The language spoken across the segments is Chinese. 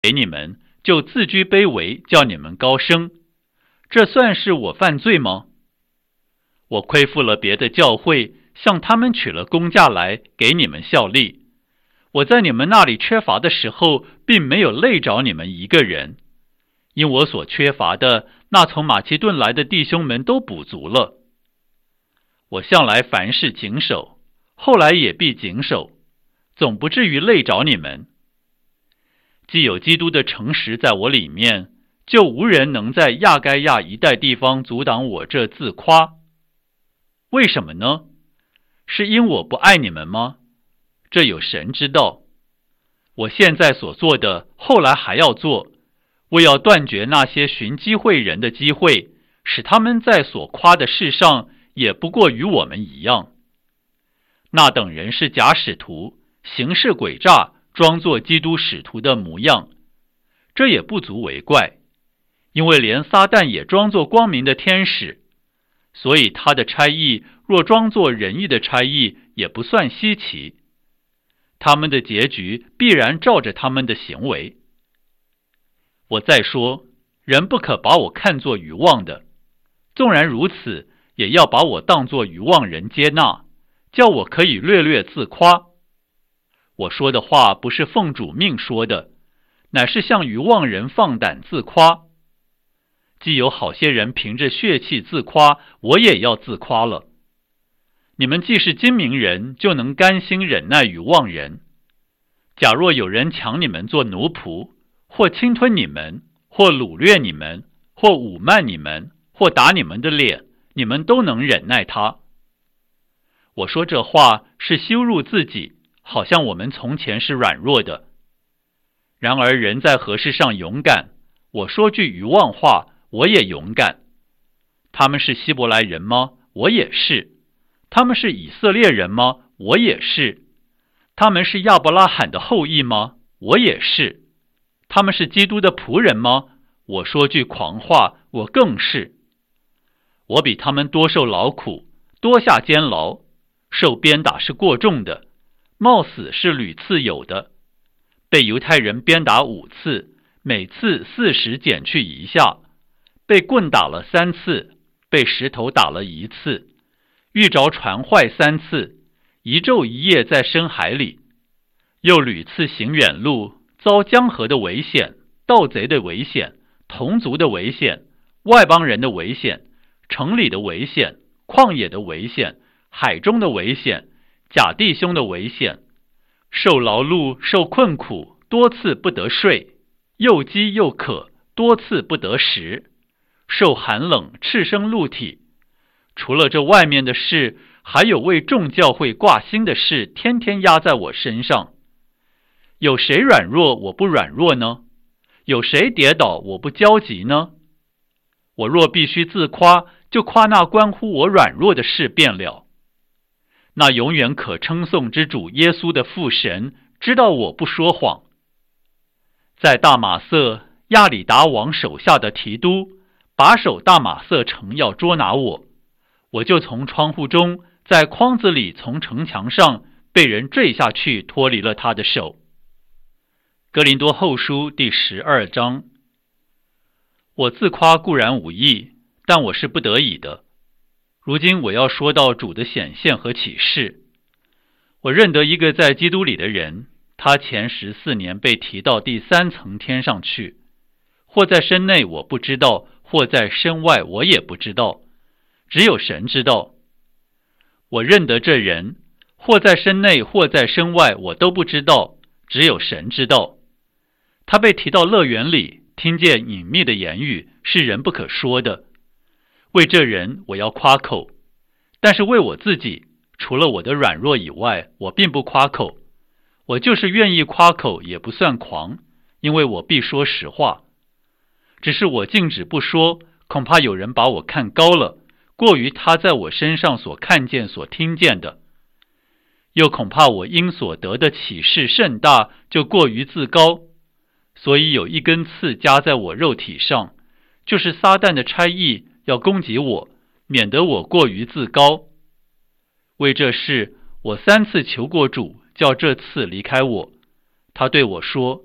给你们，就自居卑微，叫你们高升，这算是我犯罪吗？我亏负了别的教会，向他们取了工价来给你们效力。我在你们那里缺乏的时候，并没有累着你们一个人，因我所缺乏的，那从马其顿来的弟兄们都补足了。我向来凡事谨守，后来也必谨守，总不至于累着你们。既有基督的诚实在我里面，就无人能在亚该亚一带地方阻挡我这自夸。为什么呢？是因我不爱你们吗？这有神知道。我现在所做的，后来还要做，为要断绝那些寻机会人的机会，使他们在所夸的事上也不过与我们一样。那等人是假使徒，行事诡诈，装作基督使徒的模样，这也不足为怪，因为连撒旦也装作光明的天使，所以他的差役若装作仁义的差役，也不算稀奇。他们的结局必然照着他们的行为。我再说，人不可把我看作愚妄的，纵然如此，也要把我当作愚妄人接纳，叫我可以略略自夸。我说的话不是奉主命说的，乃是向愚妄人放胆自夸。既有好些人凭着血气自夸，我也要自夸了。你们既是精明人，就能甘心忍耐愚妄人。假若有人抢你们做奴仆，或侵吞你们，或掳掠你们，或侮慢你们，或打你们的脸，你们都能忍耐他。我说这话是羞辱自己，好像我们从前是软弱的。然而人在何事上勇敢？我说句愚妄话，我也勇敢。他们是希伯来人吗？我也是。他们是以色列人吗？我也是。他们是亚伯拉罕的后裔吗？我也是。他们是基督的仆人吗？我说句狂话，我更是。我比他们多受劳苦，多下监牢，受鞭打是过重的，冒死是屡次有的。被犹太人鞭打5次，每次40减去1下，被棍打了3次，被石头打了1次，遇着船坏3次，一昼一夜在深海里，又屡次行远路，遭江河的危险，盗贼的危险，同族的危险，外邦人的危险，城里的危险，旷野的危险，海中的危险，假弟兄的危险，受劳碌，受困苦，多次不得睡，又饥又渴，多次不得食，受寒冷，赤身露体。除了这外面的事，还有为众教会挂心的事，天天压在我身上。有谁软弱，我不软弱呢？有谁跌倒，我不焦急呢？我若必须自夸，就夸那关乎我软弱的事便了。那永远可称颂之主耶稣的父神，知道我不说谎。在大马色，亚里达王手下的提督把守大马色城，要捉拿我，我就从窗户中，在筐子里，从城墙上被人坠下去，脱离了他的手。哥林多后书第12章。我自夸固然无益，但我是不得已的。如今我要说到主的显现和启示。我认得一个在基督里的人，他前14年被提到第3层天上去，或在身内我不知道，或在身外我也不知道，只有神知道。我认得这人，或在身内，或在身外，我都不知道，只有神知道。他被提到乐园里，听见隐秘的言语，是人不可说的。为这人我要夸口，但是为我自己，除了我的软弱以外，我并不夸口。我就是愿意夸口，也不算狂，因为我必说实话。只是我静止不说，恐怕有人把我看高了，过于他在我身上所看见所听见的。又恐怕我因所得的启示甚大，就过于自高，所以有一根刺加在我肉体上，就是撒旦的差役要攻击我，免得我过于自高。为这事，我3次求过主，叫这刺离开我。他对我说：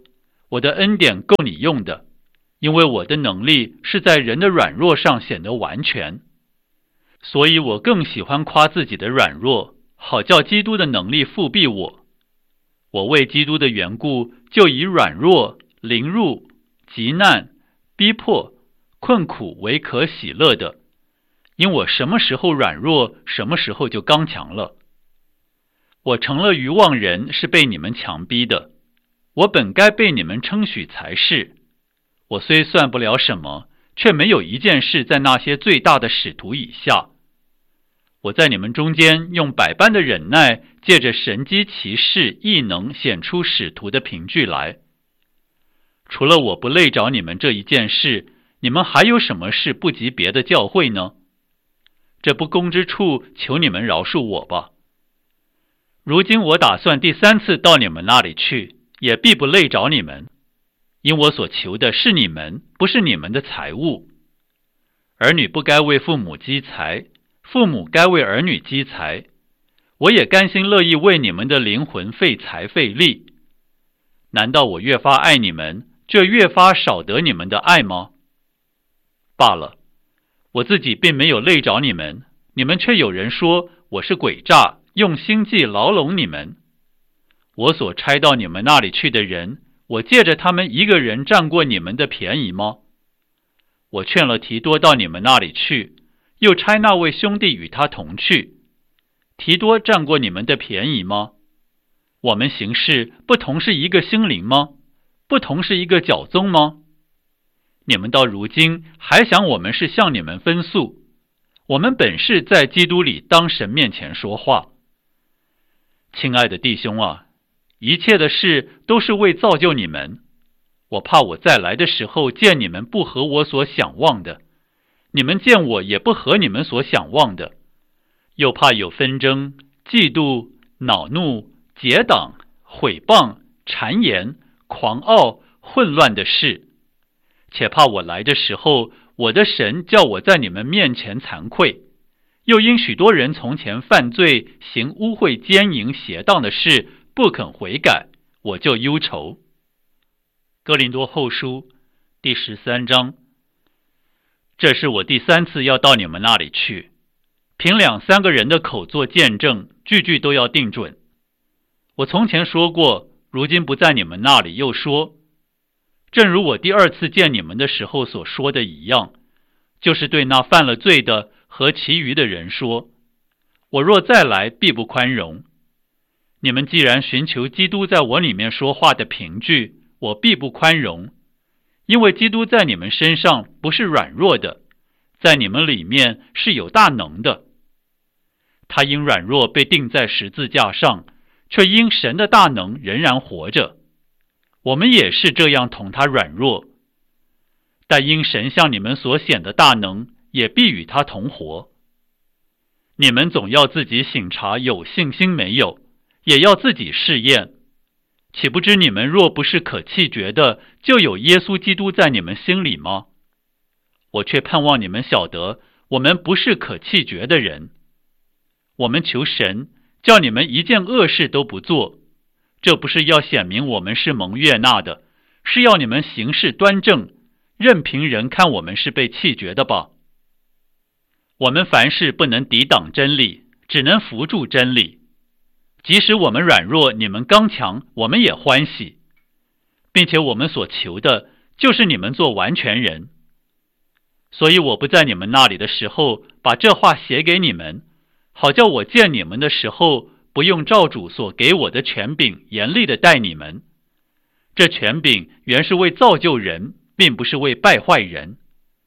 我的恩典够你用的，因为我的能力是在人的软弱上显得完全。所以我更喜欢夸自己的软弱，好叫基督的能力复庇我。我为基督的缘故，就以软弱、凌辱、急难、逼迫、困苦为可喜乐的，因我什么时候软弱，什么时候就刚强了。我成了愚妄人，是被你们强逼的。我本该被你们称许才是。我虽算不了什么，却没有一件事在那些最大的使徒以下。我在你们中间用百般的忍耐，借着神机奇事异能显出使徒的凭据来。除了我不累着你们这一件事，你们还有什么事不及别的教会呢？这不公之处，求你们饶恕我吧。如今我打算第3次到你们那里去，也必不累着你们，因我所求的是你们，不是你们的财物。儿女不该为父母积财，父母该为儿女积财。我也甘心乐意为你们的灵魂费财费力。难道我越发爱你们，这越发少得你们的爱吗？罢了，我自己并没有累着你们，你们却有人说我是诡诈，用心计牢笼你们。我所差到你们那里去的人，我借着他们一个人占过你们的便宜吗？我劝了提多到你们那里去，又差那位兄弟与他同去，提多占过你们的便宜吗？我们行事不同是一个心灵吗？不同是一个教宗吗？你们到如今还想我们是向你们分诉？我们本是在基督里当神面前说话。亲爱的弟兄啊，一切的事都是为造就你们。我怕我再来的时候见你们不合我所想望的，你们见我也不合你们所想望的，又怕有纷争、嫉妒、恼怒、结党、毁谤、谗言、狂傲、混乱的事，且怕我来的时候，我的神叫我在你们面前惭愧，又因许多人从前犯罪，行污秽奸淫邪荡的事，不肯悔改，我就忧愁。哥林多后书第13章。这是我第3次要到你们那里去，凭2、3个人的口做见证，句句都要定准。我从前说过，如今不在你们那里又说，正如我第2次见你们的时候所说的一样，就是对那犯了罪的和其余的人说，我若再来，必不宽容。你们既然寻求基督在我里面说话的凭据，我必不宽容，因为基督在你们身上不是软弱的，在你们里面是有大能的。他因软弱被钉在十字架上，却因神的大能仍然活着。我们也是这样同他软弱，但因神向你们所显的大能，也必与他同活。你们总要自己省察有信心没有，也要自己试验。岂不知你们若不是可弃绝的，就有耶稣基督在你们心里吗？我却盼望你们晓得，我们不是可弃绝的人。我们求神，叫你们一件恶事都不做，这不是要显明我们是蒙悦纳的，是要你们行事端正，任凭人看我们是被弃绝的吧。我们凡事不能抵挡真理，只能扶助真理。即使我们软弱，你们刚强，我们也欢喜，并且我们所求的就是你们做完全人。所以我不在你们那里的时候，把这话写给你们，好叫我见你们的时候，不用照主所给我的权柄严厉的待你们。这权柄原是为造就人，并不是为败坏人。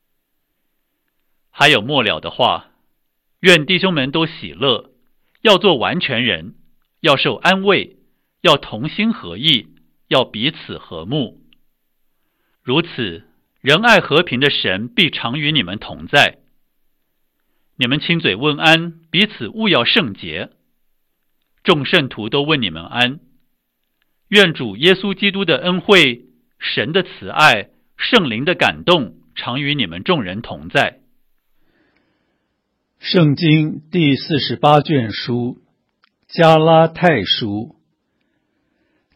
还有末了的话，愿弟兄们都喜乐，要做完全人，要受安慰，要同心合意，要彼此和睦。如此，仁爱和平的神必常与你们同在。你们亲嘴问安，彼此务要圣洁。众圣徒都问你们安。愿主耶稣基督的恩惠、神的慈爱、圣灵的感动，常与你们众人同在。 圣经第48卷书，加拉太书。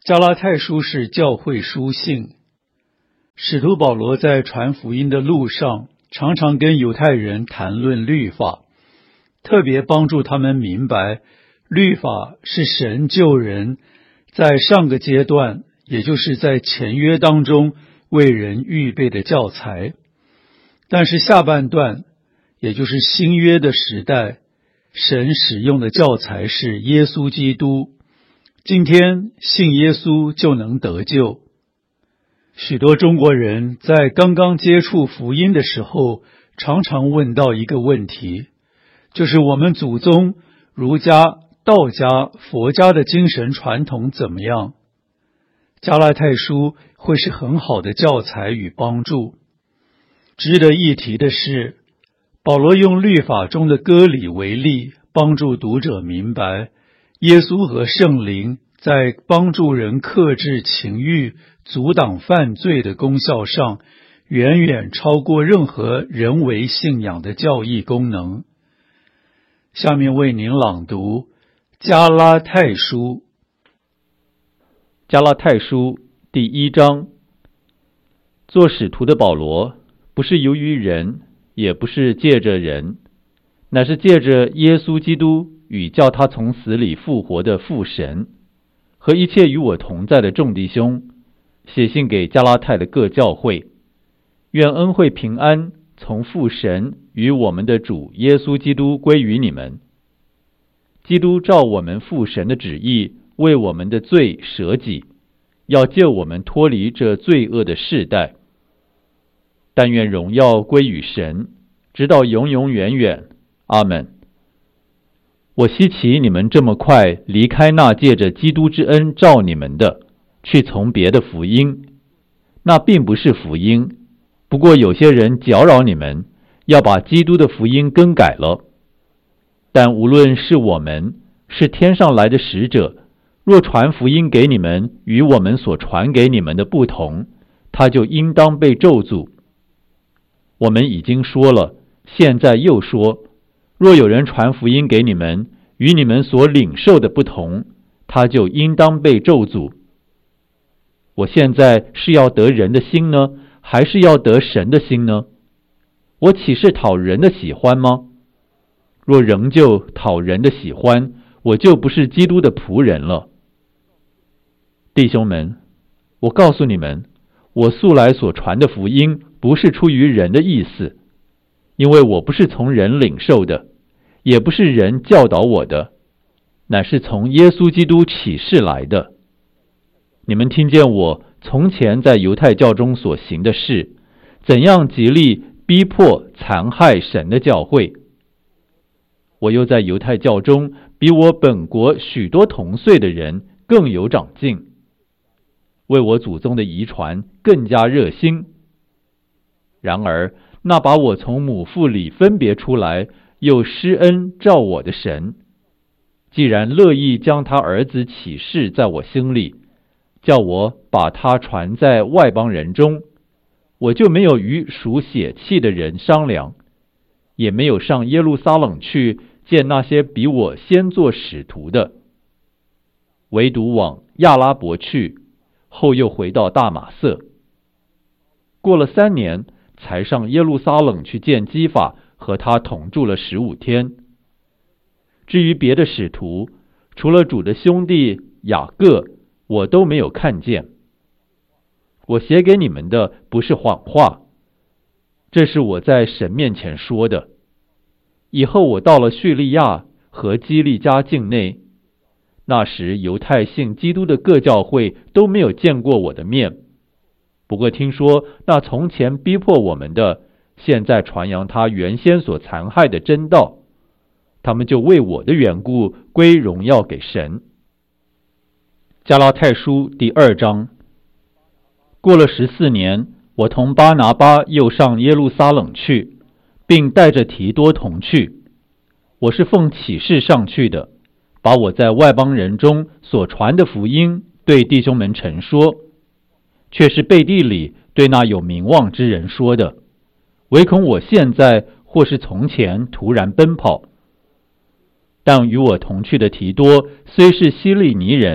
加拉太书是教会书信。使徒保罗在传福音的路上，常常跟犹太人谈论律法，特别帮助他们明白，律法是神救人在上个阶段，也就是在前约当中为人预备的教材。但是下半段，也就是新约的时代，神使用的教材是耶稣基督。今天信耶稣就能得救。许多中国人在刚刚接触福音的时候，常常问到一个问题，就是我们祖宗儒家、道家、佛家的精神传统怎么样？加拉太书会是很好的教材与帮助。值得一提的是，保罗用律法中的割礼为例，帮助读者明白，耶稣和圣灵在帮助人克制情欲、阻挡犯罪的功效上，远远超过任何人为信仰的教义功能。下面为您朗读加拉太书。 加拉太书第1章。做使徒的保罗，不是由于人，也不是借着人，乃是借着耶稣基督与叫他从死里复活的父神，和一切与我同在的众弟兄，写信给加拉太的各教会，愿恩惠平安从父神与我们的主耶稣基督归于你们。基督照我们父神的旨意，为我们的罪舍己，要救我们脱离这罪恶的世代。但愿荣耀归于神，直到永永远远。阿们。我希奇你们这么快离开那借着基督之恩召你们的，去从别的福音。那并不是福音，不过有些人搅扰你们，要把基督的福音更改了。但无论是我们，是天上来的使者，若传福音给你们与我们所传给你们的不同，他就应当被咒诅。我们已经说了，现在又说，若有人传福音给你们，与你们所领受的不同，他就应当被咒诅。我现在是要得人的心呢，还是要得神的心呢？我岂是讨人的喜欢吗？若仍旧讨人的喜欢，我就不是基督的仆人了。弟兄们，我告诉你们，我素来所传的福音，不是出于人的意思，因为我不是从人领受的，也不是人教导我的，乃是从耶稣基督启示来的。你们听见我从前在犹太教中所行的事，怎样极力逼迫残害神的教会。我又在犹太教中比我本国许多同岁的人更有长进，为我祖宗的遗传更加热心。然而那把我从母腹里分别出来，又施恩照我的神，既然乐意将他儿子启示在我心里，叫我把他传在外邦人中，我就没有与属血气的人商量，也没有上耶路撒冷去见那些比我先做使徒的，唯独往亚拉伯去，后又回到大马色。过了3年，才上耶路撒冷去见基法，和他同住了15天。至于别的使徒，除了主的兄弟雅各，我都没有看见。我写给你们的不是谎话，这是我在神面前说的。以后我到了叙利亚和基利家境内，那时犹太信基督的各教会都没有见过我的面。不过听说那从前逼迫我们的，现在传扬他原先所残害的真道，他们就为我的缘故归荣耀给神。加拉太书第2章。过了14年，我同巴拿巴又上耶路撒冷去，并带着提多同去。我是奉启示上去的，把我在外邦人中所传的福音对弟兄们陈说，却是背地里对那有名望之人说的，唯恐我现在或是从前突然奔跑。但与我同去的提多虽是希利尼人，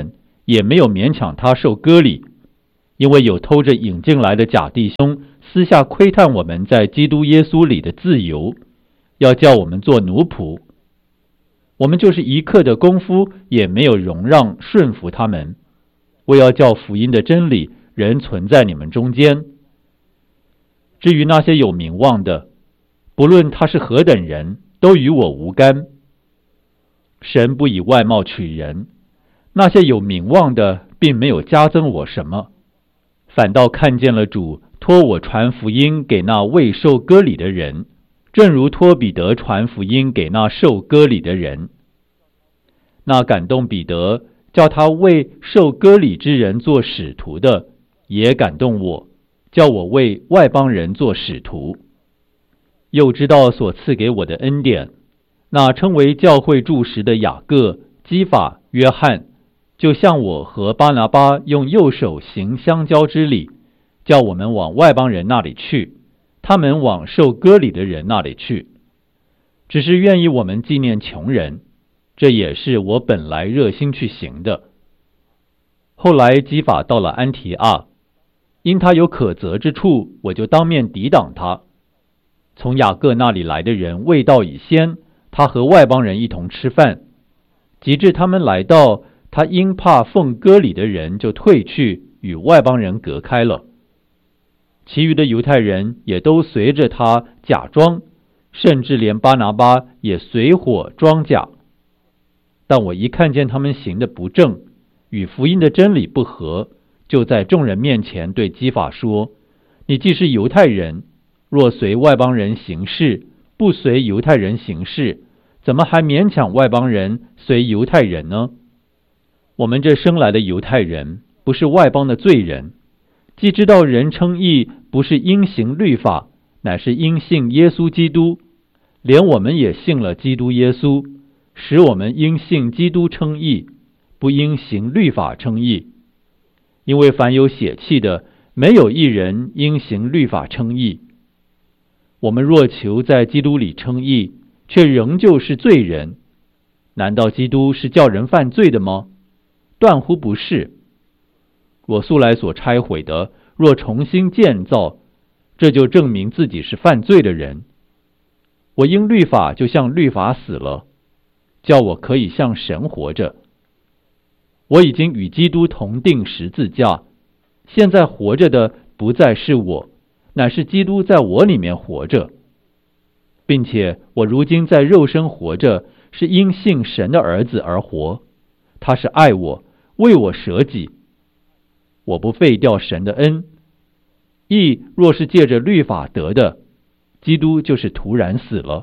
也没有勉强他受割礼，因为有偷着引进来的假弟兄私下窥探我们在基督耶稣里的自由，要叫我们做奴仆。我们就是一刻的功夫也没有容让顺服他们，为要叫福音的真理仍存在你们中间。至于那些有名望的，不论他是何等人，都与我无干。神不以外貌取人，那些有名望的并没有加增我什么，反倒看见了主托我传福音给那未受割礼的人，正如托彼得传福音给那受割礼的人。那感动彼得叫他为受割礼之人做使徒的，也感动我，叫我为外邦人做使徒。又知道所赐给我的恩典，那称为教会柱石的雅各、基法、约翰，就像我和巴拿巴用右手行相交之礼，叫我们往外邦人那里去，他们往受割礼的人那里去。只是愿意我们纪念穷人，这也是我本来热心去行的。后来基法到了安提阿，因他有可责之处，我就当面抵挡他。从雅各那里来的人未到以先，他和外邦人一同吃饭，及至他们来到，他因怕奉割礼的人，就退去，与外邦人隔开了。其余的犹太人也都随着他假装，甚至连巴拿巴也随伙装假。但我一看见他们行的不正，与福音的真理不合，就在众人面前对基法说：你既是犹太人，若随外邦人行事，不随犹太人行事，怎么还勉强外邦人随犹太人呢？我们这生来的犹太人，不是外邦的罪人，既知道人称义不是因行律法，乃是因信耶稣基督，连我们也信了基督耶稣，使我们因信基督称义，不因行律法称义。因为凡有血气的，没有一人因行律法称义。我们若求在基督里称义，却仍旧是罪人，难道基督是叫人犯罪的吗？断乎不是。我素来所拆毁的，若重新建造，这就证明自己是犯罪的人。我因律法就像律法死了，叫我可以向神活着。我已经与基督同定十字架，现在活着的不再是我，乃是基督在我里面活着，并且我如今在肉身活着，是因信神的儿子而活。他是爱我，为我舍己。我不废掉神的恩。义若是借着律法得的，基督就是徒然死了。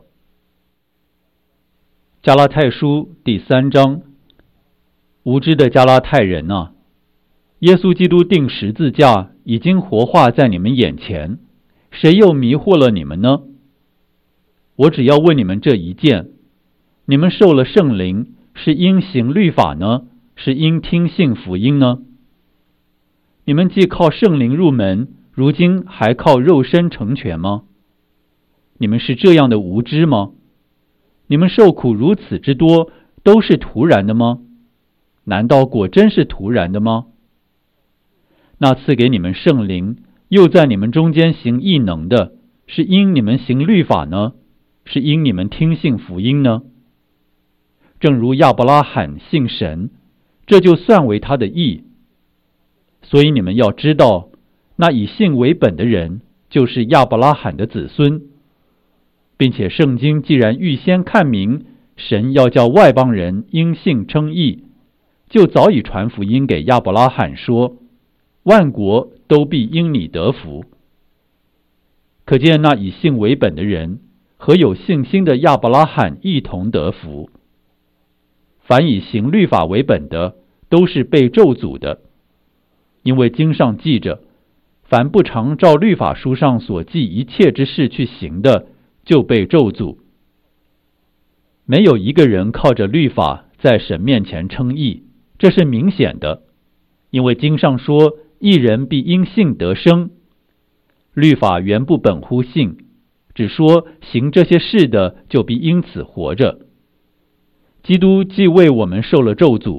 加拉太书第3章。无知的加拉太人啊，耶稣基督钉十字架已经活化在你们眼前，谁又迷惑了你们呢？我只要问你们这一件：你们受了圣灵，是因行律法呢，是因听信福音呢？你们既靠圣灵入门，如今还靠肉身成全吗？你们是这样的无知吗？你们受苦如此之多，都是徒然的吗？难道果真是徒然的吗？那赐给你们圣灵，又在你们中间行异能的，是因你们行律法呢，是因你们听信福音呢？正如亚伯拉罕信神，这就算为他的义。所以你们要知道，那以信为本的人，就是亚伯拉罕的子孙，并且圣经既然预先看明，神要叫外邦人因信称义，就早已传福音给亚伯拉罕说，万国都必因你得福。可见那以信为本的人和有信心的亚伯拉罕一同得福。凡以行律法为本的，都是被咒诅的，因为经上记着，凡不常照律法书上所记一切之事去行的，就被咒诅。没有一个人靠着律法在神面前称义，这是明显的，因为经上说，义人必因信得生。律法原不本乎信，只说行这些事的就必因此活着。基督既为我们受了咒诅，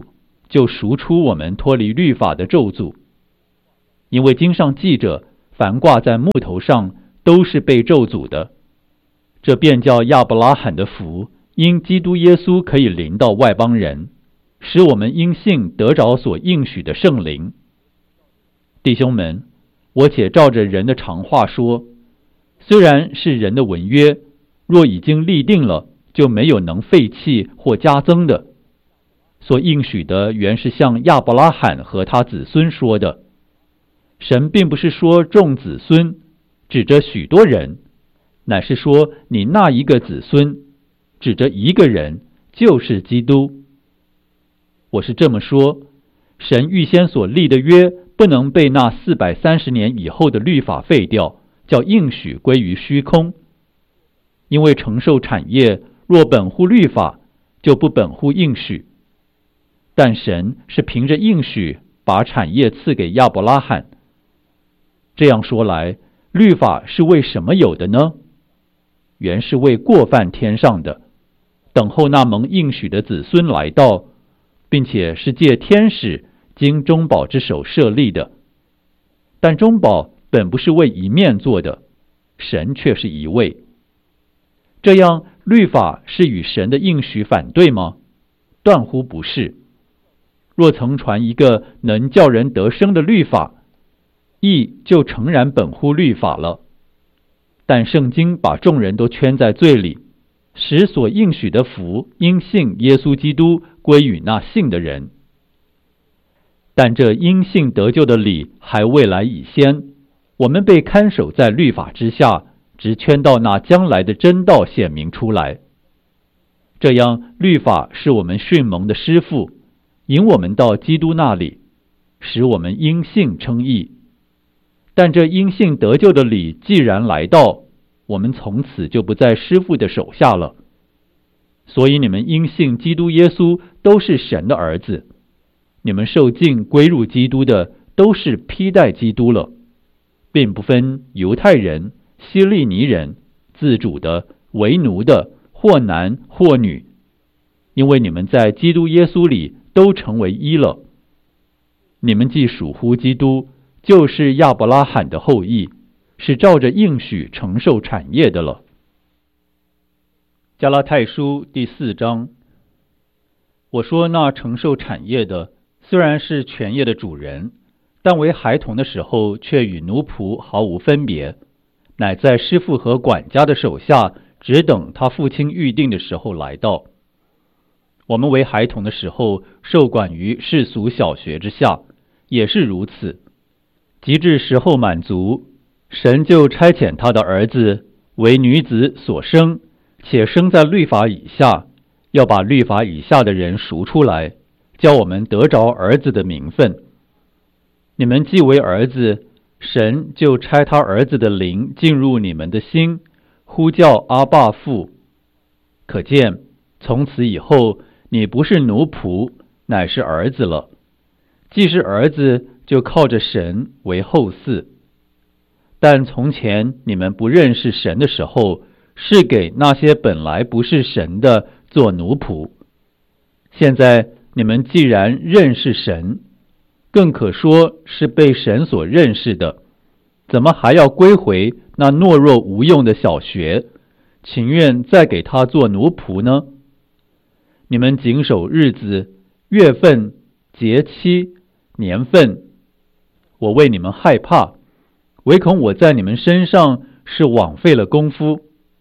就赎出我们脱离律法的咒诅。因为经上记着，凡挂在木头上都是被咒诅的。这便叫亚伯拉罕的福，因基督耶稣可以临到外邦人，使我们因信得着所应许的圣灵。弟兄们，我且照着人的常话说，虽然是人的文约，若已经立定了，就没有能废弃或加增的。所应许的原是向亚伯拉罕和他子孙说的。神并不是说众子孙，指着许多人，乃是说你那一个子孙，指着一个人，就是基督。我是这么说，神预先所立的约不能被那430年以后的律法废掉，叫应许归于虚空。因为承受产业若本乎律法，就不本乎应许。但神是凭着应许把产业赐给亚伯拉罕。这样说来，律法是为什么有的呢？原是为过犯天上的，等候那蒙应许的子孙来到，并且是借天使经中保之手设立的。但中保本不是为一面做的，神却是一位。这样，律法是与神的应许反对吗？断乎不是。若曾传一个能叫人得生的律法，义就诚然本乎律法了。但圣经把众人都圈在罪里，使所应许的福因信耶稣基督归于那信的人。但这因信得救的理还未来以先，我们被看守在律法之下，直圈到那将来的真道显明出来。这样，律法是我们训蒙的师傅，引我们到基督那里，使我们因信称义。但这因信得救的理既然来到，我们从此就不在师傅的手下了。所以你们因信基督耶稣都是神的儿子，你们受浸归入基督的都是披戴基督了，并不分犹太人、希利尼人、自主的、为奴的，或男或女，因为你们在基督耶稣里都成为一了。你们既属乎基督，就是亚伯拉罕的后裔，是照着应许承受产业的了。加拉太书第4章。我说那承受产业的，虽然是全业的主人，但为孩童的时候却与奴仆毫无分别，乃在师傅和管家的手下，只等他父亲预定的时候来到。我们为孩童的时候受管于世俗小学之下，也是如此。及至时候满足，神就差遣他的儿子为女子所生，且生在律法以下，要把律法以下的人赎出来，叫我们得着儿子的名分。你们既为儿子，神就差他儿子的灵进入你们的心，呼叫阿爸父。可见从此以后，你不是奴仆，乃是儿子了。既是儿子，就靠着神为后嗣。但从前你们不认识神的时候，是给那些本来不是神的做奴仆。现在你们既然认识神，更可说是被神所认识的，怎么还要归回那懦弱无用的小学，情愿再给他做奴仆呢？你们谨守日子、月份、节期、年份。我为你们害怕，唯恐我在你们身上是枉费了功夫。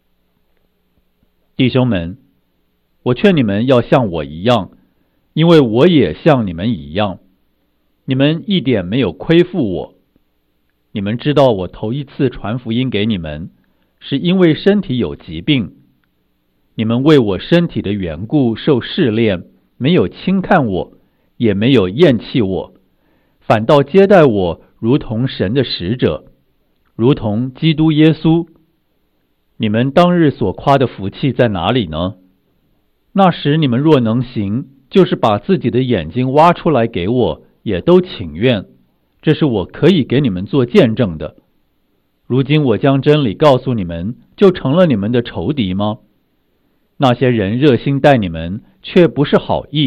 弟兄们，我劝你们要像我一样，因为我也像你们一样。你们一点没有亏负我。你们知道我头一次传福音给你们，是因为身体有疾病。你们为我身体的缘故受试炼，没有轻看我，也没有厌弃我，反倒接待我如同神的使者，如同基督耶稣。你们当日所夸的福气在哪里呢？那时你们若能行，就是把自己的眼睛挖出来给我，也都情愿。这是我可以给你们做见证的。如今我将真理告诉你们，就成了你们的仇敌吗？那些人热心待你们，却不是好意，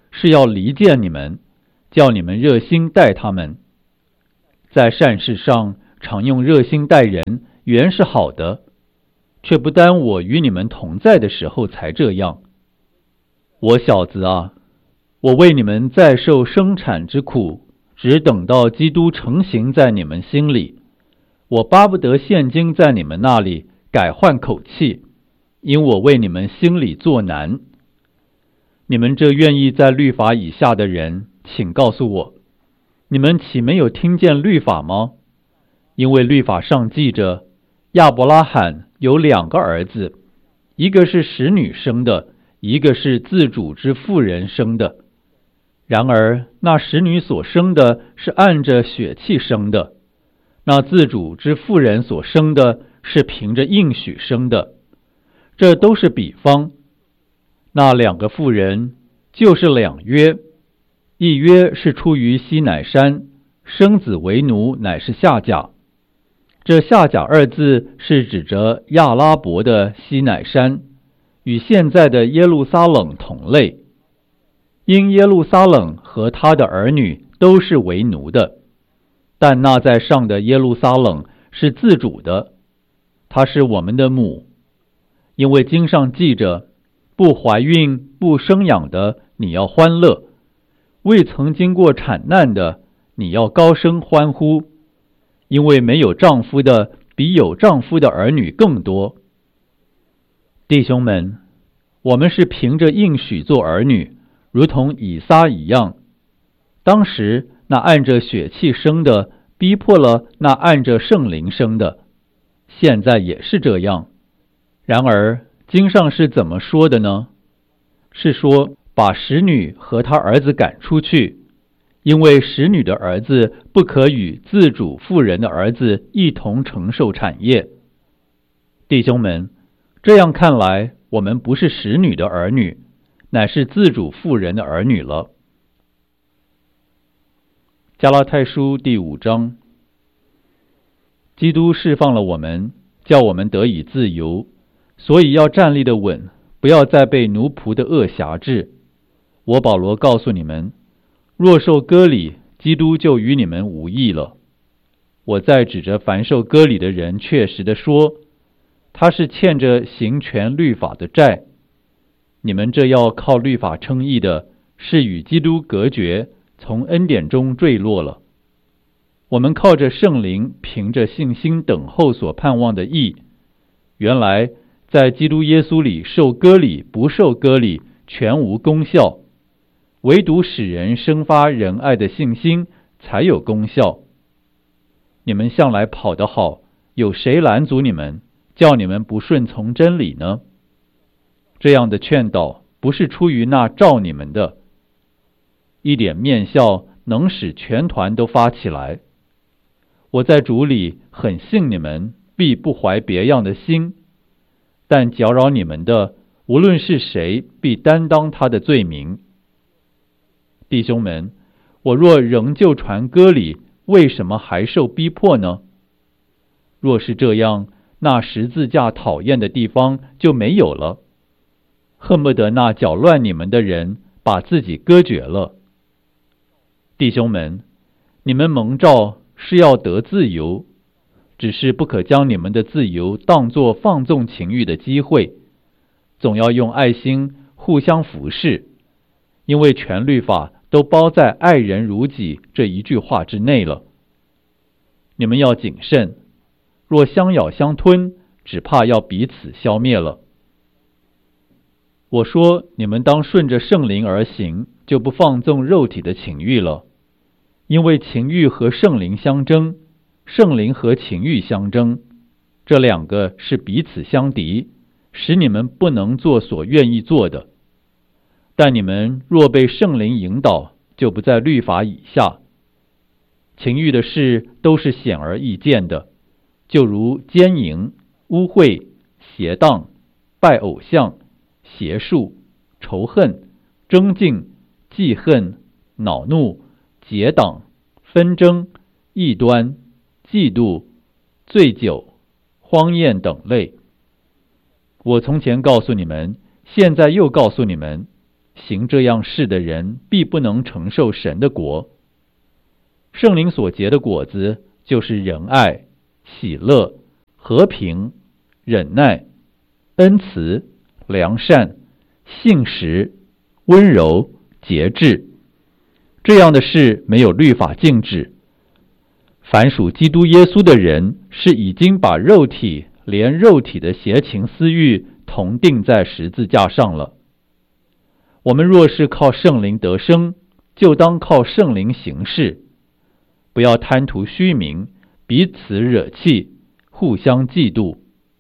是要离间你们，叫你们热心待他们。在善事上常用热心待人，原是好的，却不单我与你们同在的时候才这样。我小子啊，我为你们再受生产之苦，只等到基督成形在你们心里。我巴不得现今在你们那里改换口气，因我为你们心里作难。你们这愿意在律法以下的人，请告诉我，你们岂没有听见律法吗？因为律法上记着，亚伯拉罕有2个儿子，一个是使女生的，一个是自主之妇人生的。然而那使女所生的是按着血气生的，那自主之妇人所生的是凭着应许生的。这都是比方。那2个妇人就是2约，一约是出于西乃山，生子为奴乃是夏甲。这夏甲2字是指着亚拉伯的西乃山，与现在的耶路撒冷同类。因耶路撒冷和他的儿女都是为奴的，但那在上的耶路撒冷是自主的，他是我们的母。因为经上记着，不怀孕不生养的，你要欢乐；未曾经过产难的，你要高声欢呼。因为没有丈夫的，比有丈夫的儿女更多。弟兄们，我们是凭着应许做儿女，如同以撒一样。当时那按着血气生的，逼迫了那按着圣灵生的，现在也是这样。然而经上是怎么说的呢？是说把使女和她儿子赶出去，因为使女的儿子不可与自主妇人的儿子一同承受产业。弟兄们，这样看来，我们不是使女的儿女，乃是自主妇人的儿女了。加拉太书第5章。基督释放了我们，叫我们得以自由，所以要站立的稳，不要再被奴仆的恶辖制。我保罗告诉你们，若受割礼，基督就与你们无益了。我再指着凡受割礼的人确实的说，他是欠着行全律法的债。你们这要靠律法称义的，是与基督隔绝，从恩典中坠落了。我们靠着圣灵，凭着信心等候所盼望的义。原来在基督耶稣里受割礼不受割礼全无功效，唯独使人生发仁爱的信心才有功效。你们向来跑得好，有谁拦阻你们，叫你们不顺从真理呢？这样的劝导不是出于那召你们的。一点面笑能使全团都发起来。我在主里很信你们，必不怀别样的心，但搅扰你们的，无论是谁，必担当他的罪名。弟兄们，我若仍旧传割礼，为什么还受逼迫呢？若是这样，那十字架讨厌的地方就没有了，恨不得那搅乱你们的人把自己割绝了。弟兄们，你们蒙召是要得自由，只是不可将你们的自由当作放纵情欲的机会，总要用爱心互相服侍，因为全律法都包在爱人如己这一句话之内了。你们要谨慎，若相咬相吞，只怕要彼此消灭了。我说你们当顺着圣灵而行，就不放纵肉体的情欲了。因为情欲和圣灵相争，圣灵和情欲相争，这2个是彼此相敌，使你们不能做所愿意做的。但你们若被圣灵引导，就不在律法以下。情欲的事都是显而易见的，就如奸淫、污秽、邪荡、拜偶像、邪术、仇恨、争竞、记恨、恼怒、结党、纷争、异端、嫉妒、醉酒、荒宴等类。我从前告诉你们，现在又告诉你们， 行这样事的人必不能承受神的国。圣灵所结的果子就是仁爱、喜乐、和平、忍耐、恩慈、良善、信实、温柔、节制。这样的事没有律法禁止。凡属基督耶稣的人，是已经把肉体连肉体的邪情私欲同钉在十字架上了。我们若是靠圣灵得生，就当靠圣灵行事，不要贪图虚名，彼此惹气，互相嫉妒。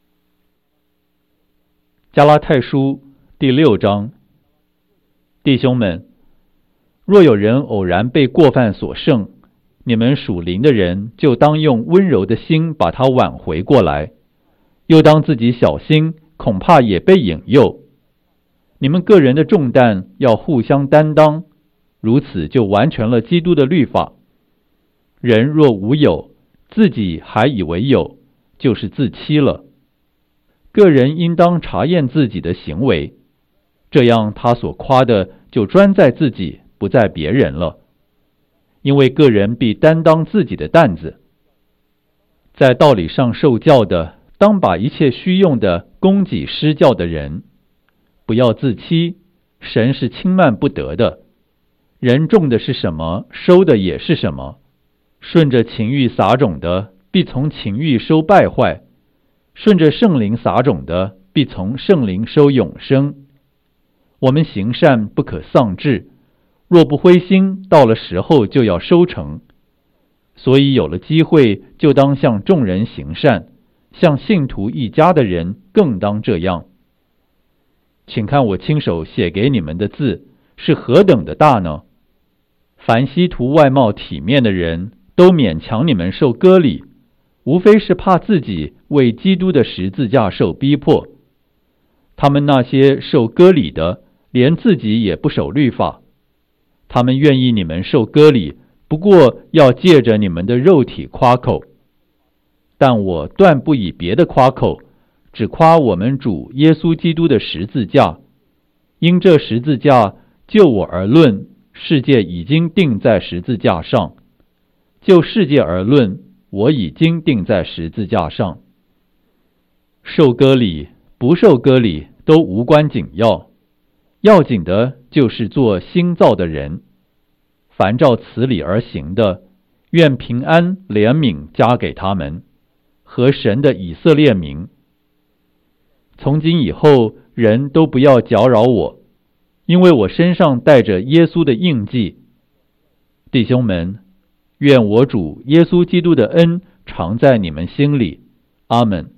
加拉太书第6章。弟兄们，若有人偶然被过犯所胜，你们属灵的人就当用温柔的心把他挽回过来，又当自己小心，恐怕也被引诱。你们个人的重担要互相担当，如此就完全了基督的律法。人若无有，自己还以为有，就是自欺了。个人应当查验自己的行为，这样他所夸的就专在自己，不在别人了。因为个人必担当自己的担子。在道理上受教的，当把一切虚用的供给施教的人。不要自欺，神是轻慢不得的。人种的是什么，收的也是什么。顺着情欲撒种的，必从情欲收败坏；顺着圣灵撒种的，必从圣灵收永生。我们行善不可丧志，若不灰心，到了时候就要收成。所以有了机会，就当向众人行善，向信徒一家的人更当这样。请看我亲手写给你们的字是何等的大呢？凡希图外貌体面的人，都勉强你们受割礼，无非是怕自己为基督的十字架受逼迫。他们那些受割礼的，连自己也不守律法。他们愿意你们受割礼，不过要借着你们的肉体夸口。但我断不以别的夸口，只夸我们主耶稣基督的十字架。因这十字架，就我而论，世界已经钉在十字架上；就世界而论，我已经钉在十字架上。受割礼、不受割礼都无关紧要，要紧的就是做新造的人。凡照此理而行的，愿平安怜悯加给他们和神的以色列民。从今以后，人都不要搅扰我，因为我身上带着耶稣的印记。弟兄们，愿我主耶稣基督的恩常在你们心里。阿们。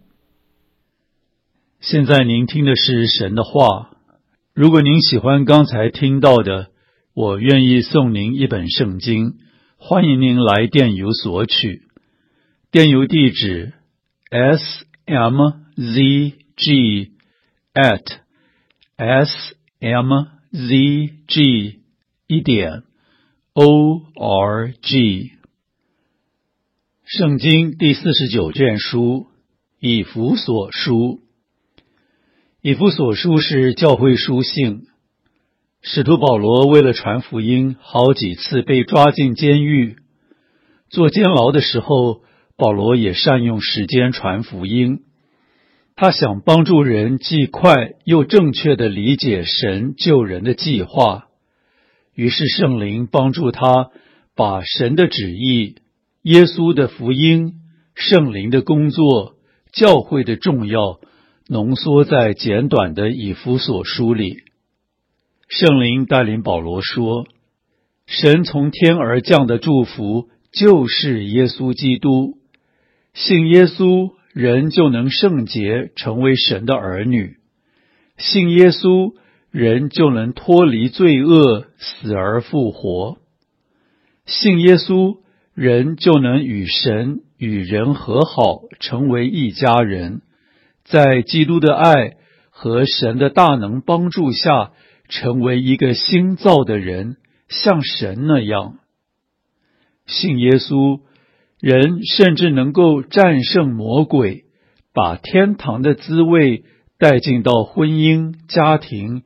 现在您听的是神的话。如果您喜欢刚才听到的，我愿意送您一本圣经，欢迎您来电邮索取。电邮地址 smzg@smzg.org。圣经第49卷书，以弗所书。以弗所书是教会书信。使徒保罗为了传福音，好几次被抓进监狱。做监牢的时候，保罗也善用时间传福音。他想帮助人既快又正确地理解神救人的计划，于是圣灵帮助他把神的旨意、耶稣的福音、圣灵的工作、教会的重要浓缩在简短的以弗所书里。圣灵带领保罗说，神从天而降的祝福就是耶稣基督，信耶稣人就能圣洁，成为神的儿女；信耶稣人就能脱离罪恶，死而复活；信耶稣人就能与神与人和好，成为一家人，在基督的爱和神的大能帮助下，成为一个新造的人，像神那样。信耶稣，人甚至能够战胜魔鬼，把天堂的滋味带进到婚姻、家庭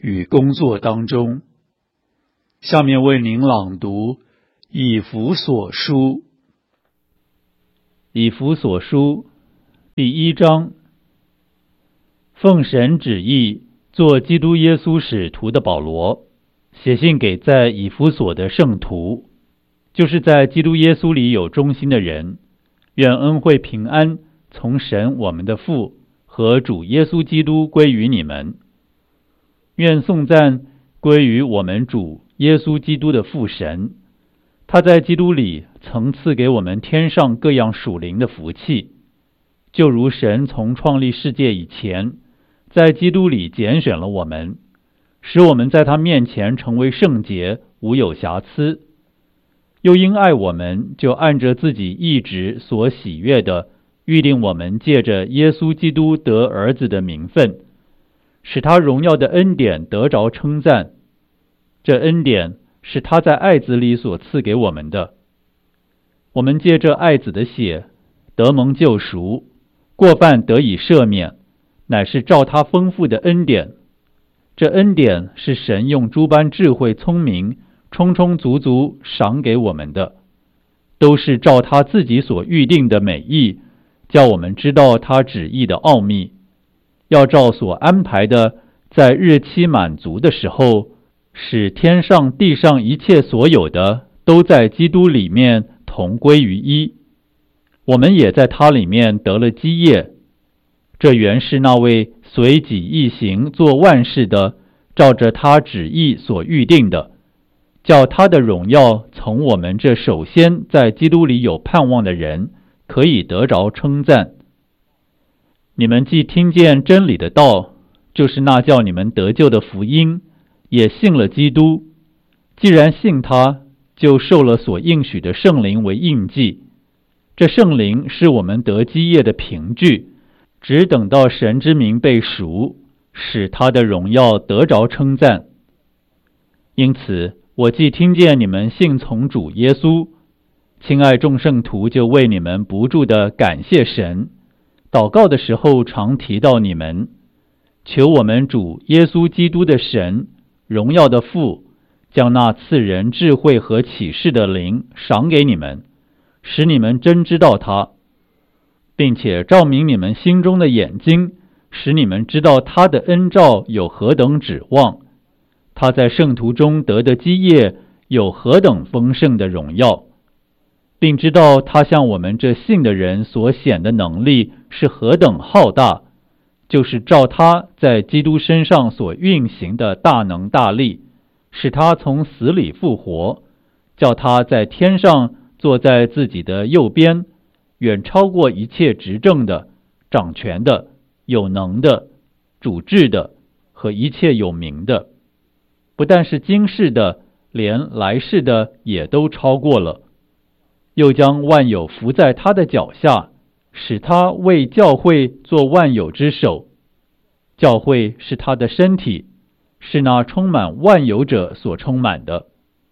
与工作当中。下面为您朗读以弗所书。 以弗所书第1章，奉神旨意做基督耶稣使徒的保罗，写信给在以弗所的圣徒，就是在基督耶稣里有忠心的人，愿恩惠平安从神我们的父和主耶稣基督归于你们。愿颂赞归于我们主耶稣基督的父神，他在基督里曾赐给我们天上各样属灵的福气，就如神从创立世界以前，在基督里拣选了我们，使我们在他面前成为圣洁，无有瑕疵。又因爱我们，就按着自己意志所喜悦的，预定我们借着耶稣基督得儿子的名分，使他荣耀的恩典得着称赞。这恩典是他在爱子里所赐给我们的。我们借着爱子的血得蒙救赎，过犯得以赦免，乃是照他丰富的恩典。这恩典是神用诸般智慧聪明充充足足赏给我们的，都是照他自己所预定的美意，叫我们知道他旨意的奥秘，要照所安排的，在日期满足的时候，使天上地上一切所有的都在基督里面同归于一。我们也在他里面得了基业，这原是那位随己意行做万事的，照着他旨意所预定的，叫他的荣耀从我们这首先在基督里有盼望的人可以得着称赞。你们既听见真理的道，就是那叫你们得救的福音，也信了基督。既然信他，就受了所应许的圣灵为印记。这圣灵是我们得基业的凭据，只等到神之名被赎，使他的荣耀得着称赞。因此我既听见你们信从主耶稣，亲爱众圣徒，就为你们不住地感谢神，祷告的时候常提到你们，求我们主耶稣基督的神，荣耀的父，将那赐人智慧和启示的灵赏给你们，使你们真知道他，并且照明你们心中的眼睛，使你们知道他的恩召有何等指望，他在圣徒中得的基业有何等丰盛的荣耀，并知道他向我们这信的人所显的能力是何等浩大，就是照他在基督身上所运行的大能大力，使他从死里复活，叫他在天上坐在自己的右边，远超过一切执政的、掌权的、有能的、主治的和一切有名的，不但是今世的，连来世的也都超过了。又将万有伏在他的脚下，使他为教会做万有之首。教会是他的身体，是那充满万有者所充满的。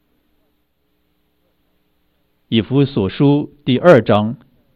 以弗所书第2章，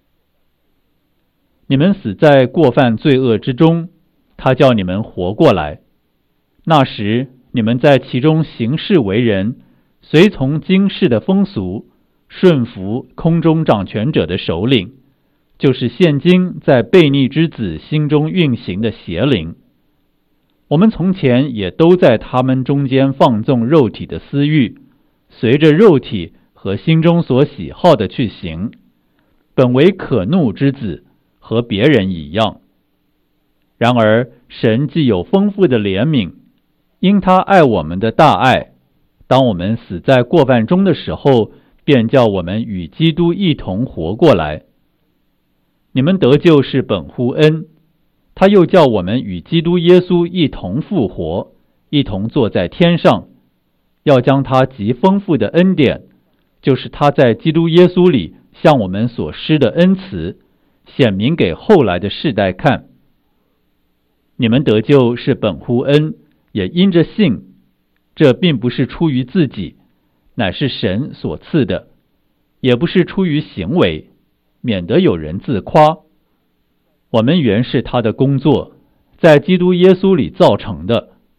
你们死在过犯罪恶之中，他叫你们活过来。那时你们在其中行事为人，随从今世的风俗，顺服空中掌权者的首领，就是现今在悖逆之子心中运行的邪灵。我们从前也都在他们中间放纵肉体的私欲，随着肉体和心中所喜好的去行，本为可怒之子，和别人一样。然而神既有丰富的怜悯，因他爱我们的大爱，当我们死在过犯中的时候，便叫我们与基督一同活过来。你们得救是本乎恩，他又叫我们与基督耶稣一同复活，一同坐在天上，要将他极丰富的恩典，就是他在基督耶稣里向我们所施的恩慈，显明给后来的世代看。你们得救是本乎恩，也因着信，这并不是出于自己，乃是神所赐的，也不是出于行为，免得有人自夸。我们原是他的工作，在基督耶稣里造成的。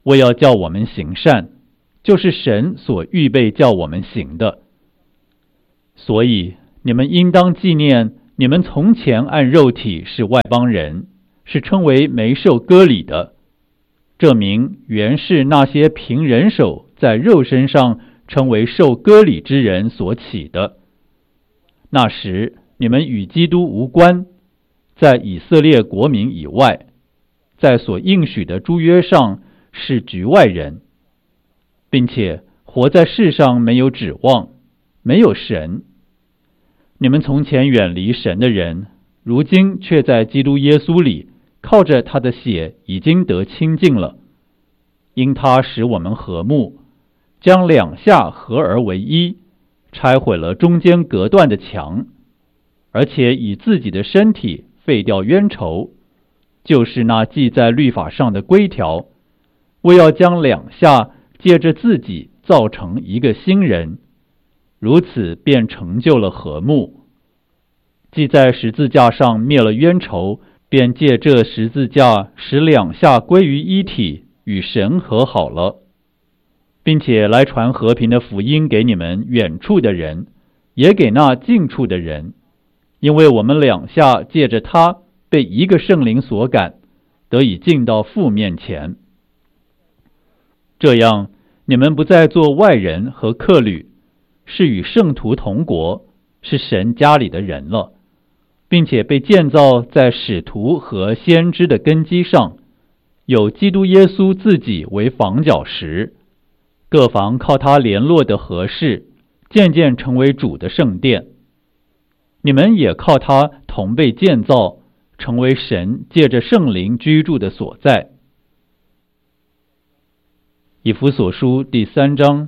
为要叫我们行善，就是神所预备叫我们行的。所以你们应当纪念，你们从前按肉体是外邦人，是称为没受割礼的，这名原是那些凭人手在肉身上称为受割礼之人所起的。那时你们与基督无关，在以色列国民以外，在所应许的诸约上是局外人，并且活在世上没有指望，没有神。你们从前远离神的人，如今却在基督耶稣里靠着他的血已经得清净了。因他使我们和睦，将两下合而为一，拆毁了中间隔断的墙，而且以自己的身体废掉冤仇，就是那记在律法上的规条，为要将两下借着自己造成一个新人，如此便成就了和睦。既在十字架上灭了冤仇，便借这十字架使两下归于一体，与神和好了，并且来传和平的福音给你们远处的人，也给那近处的人，因为我们两下借着他被一个圣灵所感，得以进到父面前。这样你们不再做外人和客旅，是与圣徒同国，是神家里的人了，并且被建造在使徒和先知的根基上，有基督耶稣自己为房角石，各房靠他联络的合适，渐渐成为主的圣殿。你们也靠他同被建造，成为神借着圣灵居住的所在。以弗所书第3章。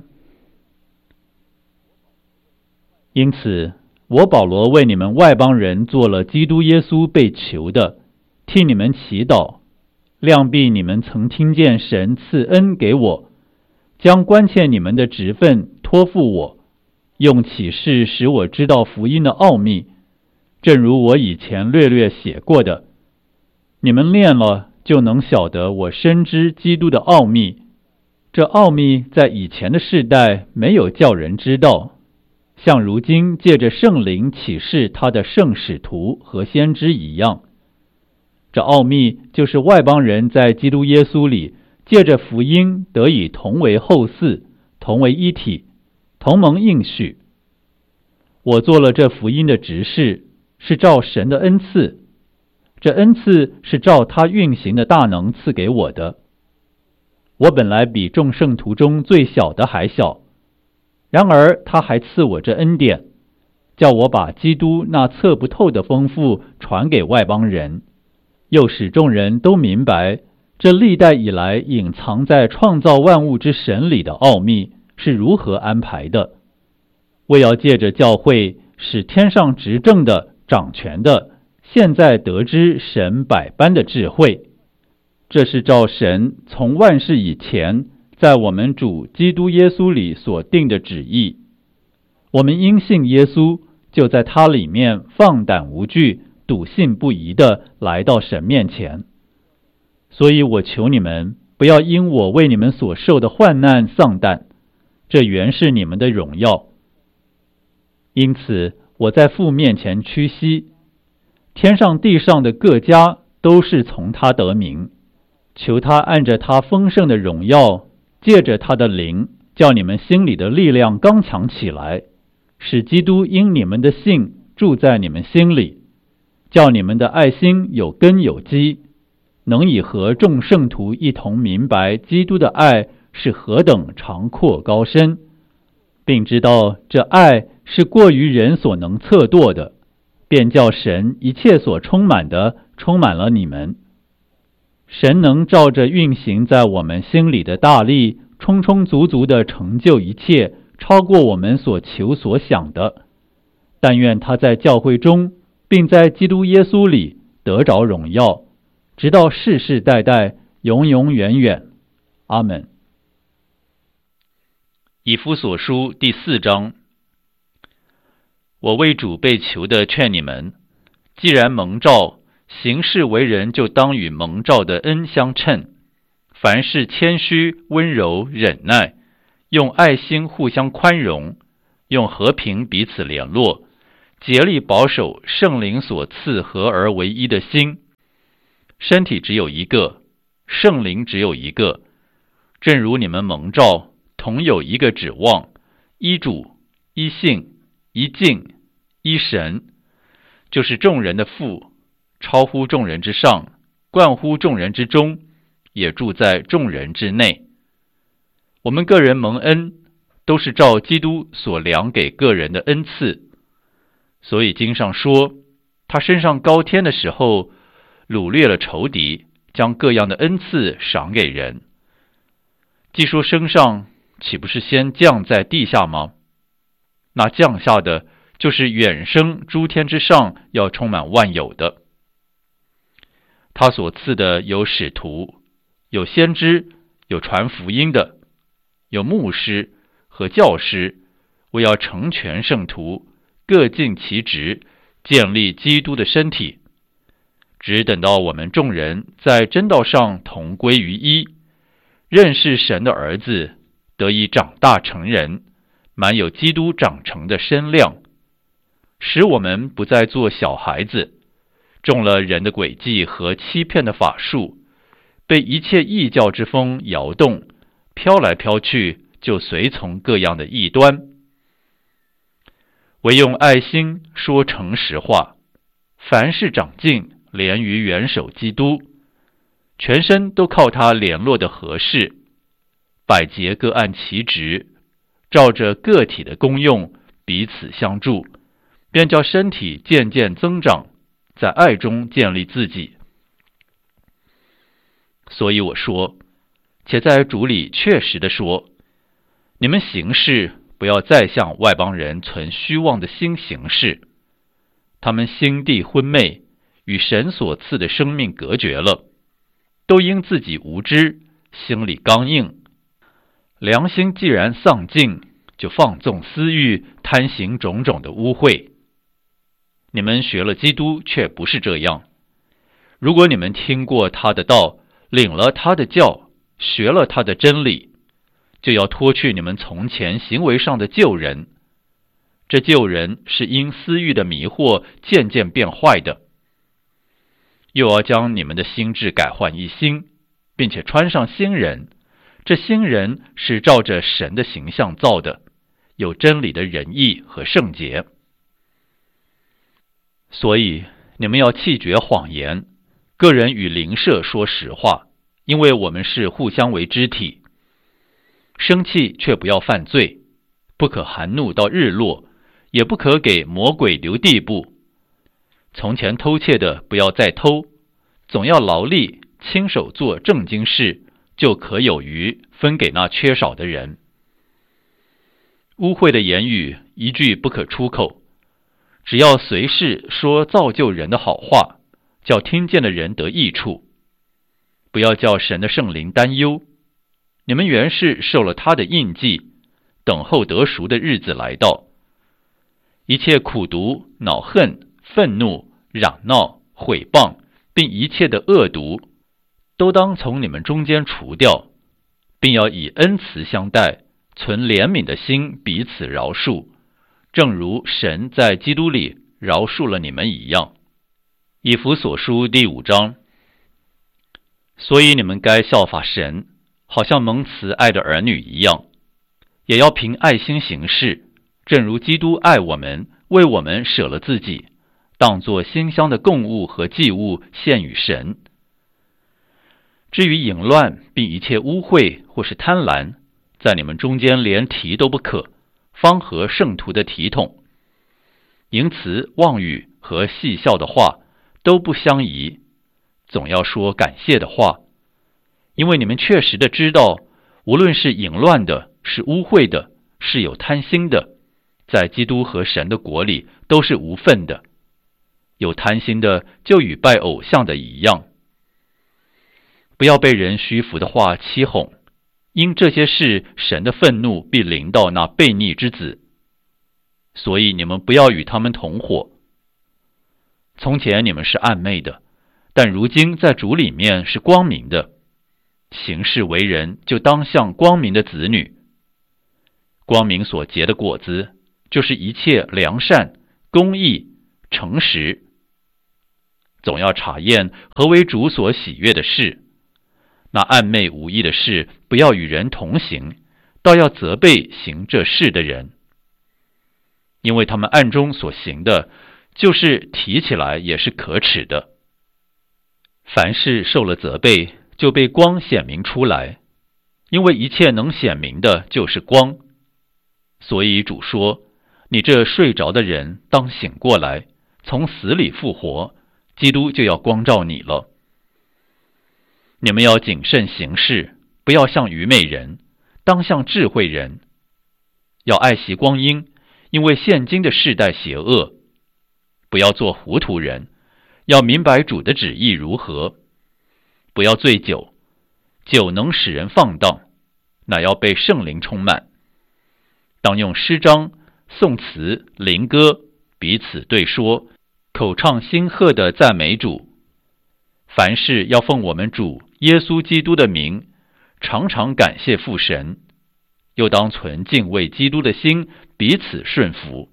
因此我保罗为你们外邦人做了基督耶稣被囚的，替你们祈祷，量必你们曾听见神赐恩给我，将关切你们的职分托付我，用启示使我知道福音的奥秘，正如我以前略略写过的。你们念了，就能晓得我深知基督的奥秘，这奥秘在以前的世代没有叫人知道，像如今借着圣灵启示他的圣使徒和先知一样。这奥秘就是外邦人在基督耶稣里借着福音得以同为后嗣，同为一体，同蒙应许。我做了这福音的执事，是照神的恩赐，这恩赐是照他运行的大能赐给我的。我本来比众圣徒中最小的还小，然而他还赐我这恩典，叫我把基督那测不透的丰富传给外邦人，又使众人都明白这历代以来隐藏在创造万物之神里的奥秘是如何安排的，为要借着教会使天上执政的掌权的现在得知神百般的智慧。这是照神从万事以前在我们主基督耶稣里所定的旨意。我们因信耶稣，就在他里面放胆无惧，笃信不疑地来到神面前。所以我求你们，不要因我为你们所受的患难丧胆，这原是你们的荣耀。因此我在父面前屈膝，天上地上的各家都是从他得名，求他按着他丰盛的荣耀，借着他的灵，叫你们心里的力量刚强起来，使基督因你们的信住在你们心里，叫你们的爱心有根有基，能以和众圣徒一同明白基督的爱是何等长阔高深，并知道这爱是过于人所能测度的，便叫神一切所充满的充满了你们。神能照着运行在我们心里的大力，充充足足地成就一切，超过我们所求所想的。但愿他在教会中，并在基督耶稣里得着荣耀，直到世世代代，永永远远。阿们。以弗所书第4章。我为主被囚的劝你们，既然蒙召，行事为人就当与蒙召的恩相称。 凡事谦虚、温柔、忍耐，用爱心互相宽容，用和平彼此联络，竭力保守圣灵所赐合而为一的心。身体只有一个，圣灵只有一个，正如你们蒙召，同有一个指望，一主、一信、一敬、一神，就是众人的父，超乎众人之上，冠乎众人之中，也住在众人之内。我们个人蒙恩，都是照基督所量给个人的恩赐。所以经上说，他升上高天的时候，掳掠了仇敌，将各样的恩赐赏给人。既说升上，岂不是先降在地下吗？那降下的，就是远升诸天之上，要充满万有的。他所赐的有使徒，有先知，有传福音的，有牧师和教师，为要成全圣徒，各尽其职，建立基督的身体。只等到我们众人在真道上同归于一，认识神的儿子，得以长大成人，满有基督长成的身量，使我们不再做小孩子，中了人的诡计和欺骗的法术，被一切异教之风摇动，飘来飘去，就随从各样的异端。唯用爱心说诚实话，凡事长进，连于元首基督，全身都靠他联络的合适，百节各按其职，照着个体的功用彼此相助，便叫身体渐渐增长，在爱中建立自己。所以我说，且在主里确实地说，你们行事不要再向外邦人存虚妄的心行事，他们心地昏昧，与神所赐的生命隔绝了，都因自己无知，心里刚硬。良心既然丧尽，就放纵私欲，贪行种种的污秽。你们学了基督，却不是这样。如果你们听过他的道，领了他的教，学了他的真理，就要脱去你们从前行为上的旧人。这旧人是因私欲的迷惑渐渐变坏的，又要将你们的心志改换一新，并且穿上新人。这新人是照着神的形象造的，有真理的仁义和圣洁。所以你们要弃绝谎言，个人与邻舍说实话，因为我们是互相为肢体。生气却不要犯罪，不可含怒到日落，也不可给魔鬼留地步。从前偷窃的不要再偷，总要劳力亲手做正经事，就可有余分给那缺少的人。污秽的言语一句不可出口，只要随时说造就人的好话，叫听见的人得益处。不要叫神的圣灵担忧，你们原是受了他的印记，等候得赎的日子来到。一切苦毒、恼恨、愤怒、嚷闹、毁谤，并一切的恶毒，都当从你们中间除掉，并要以恩慈相待，存怜悯的心彼此饶恕，正如神在基督里饶恕了你们一样。以弗所书第5章。所以你们该效法神，好像蒙慈爱的儿女一样，也要凭爱心行事，正如基督爱我们，为我们舍了自己，当作馨香的供物和祭物献与神。至于淫乱并一切污秽或是贪婪，在你们中间连提都不可，方合圣徒的体统。淫词、妄语和戏笑的话都不相宜，总要说感谢的话，因为你们确实的知道，无论是淫乱的，是污秽的，是有贪心的，在基督和神的国里都是无份的。有贪心的就与拜偶像的一样。不要被人虚浮的话欺哄，因这些事神的愤怒必临到那悖逆之子。所以你们不要与他们同伙。从前你们是暗昧的，但如今在主里面是光明的。 行事为人就当像光明的子女。光明所结的果子，就是一切良善、公义、诚实。总要查验何为主所喜悦的事。那暗昧无益的事，不要与人同行，倒要责备行这事的人。因为他们暗中所行的，就是提起来也是可耻的。凡事受了责备，就被光显明出来，因为一切能显明的就是光。所以主说，你这睡着的人当醒过来，从死里复活，基督就要光照你了。你们要谨慎行事，不要像愚昧人，当像智慧人。要爱惜光阴，因为现今的世代邪恶。不要做糊涂人，要明白主的旨意如何。不要醉酒，酒能使人放荡，乃要被圣灵充满。当用诗章、颂词、灵歌彼此对说，口唱心和的赞美主。凡事要奉我们主耶稣基督的名，常常感谢父神，又当存敬畏基督的心，彼此顺服。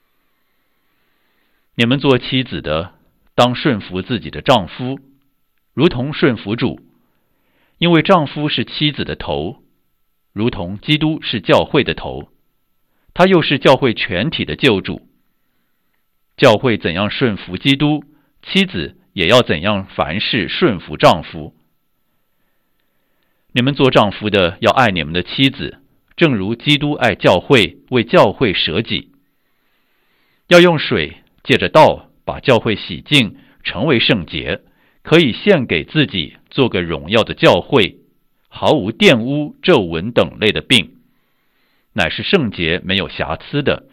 你们做妻子的，当顺服自己的丈夫，如同顺服主，因为丈夫是妻子的头，如同基督是教会的头，他又是教会全体的救主。教会怎样顺服基督，妻子也要怎样凡事顺服丈夫。你们做丈夫的要爱你们的妻子，正如基督爱教会，为教会舍己。要用水借着道把教会洗净，成为圣洁，可以献给自己，做个荣耀的教会，毫无玷污、皱纹等类的病，乃是圣洁没有瑕疵的。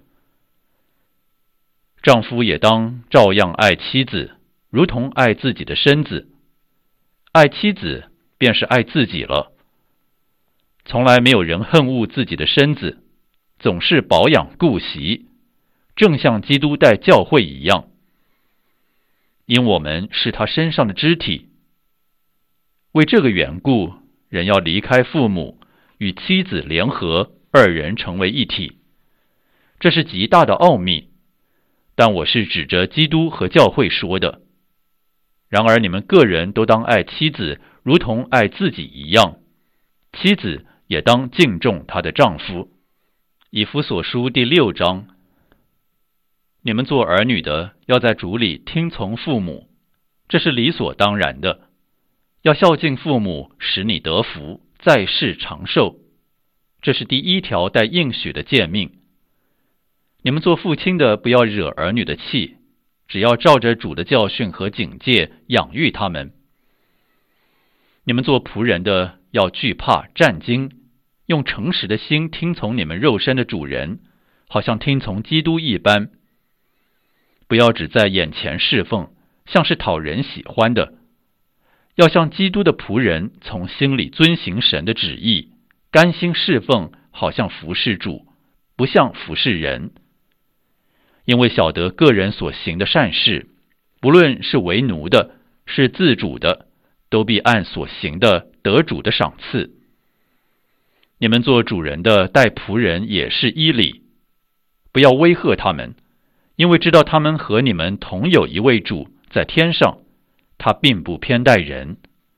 丈夫也当照样爱妻子，如同爱自己的身子。爱妻子便是爱自己了。从来没有人恨恶自己的身子，总是保养顾惜，正像基督待教会一样。因我们是他身上的肢体。为这个缘故，人要离开父母，与妻子联合，二人成为一体。这是极大的奥秘，但我是指着基督和教会说的。然而你们个人都当爱妻子，如同爱自己一样，妻子也当敬重她的丈夫。以弗所书第6章。你们做儿女的，要在主里听从父母，这是理所当然的。要孝敬父母，使你得福，在世长寿，这是第1条带应许的诫命。你们做父亲的，不要惹儿女的气，只要照着主的教训和警戒养育他们。你们做仆人的，要惧怕战兢，用诚实的心听从你们肉身的主人，好像听从基督一般。不要只在眼前侍奉，像是讨人喜欢的，要像基督的仆人，从心里遵行神的旨意，甘心侍奉，好像服侍主，不像服侍人。因为晓得个人所行的善事，不论是为奴的，是自主的，都必按所行的得主的赏赐。你们做主人的待仆人也是依理，不要威吓他们，因为知道他们和你们同有一位主在天上，他并不偏待人。